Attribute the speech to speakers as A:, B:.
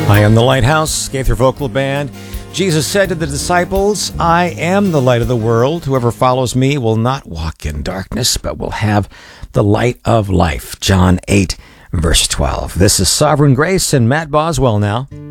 A: I am the Lighthouse, Gaither Vocal Band. Jesus said to the disciples, I am the light of the world. Whoever follows me will not walk in darkness, but will have the light of life. John 8, verse 12. This is Sovereign Grace and Matt Boswell now.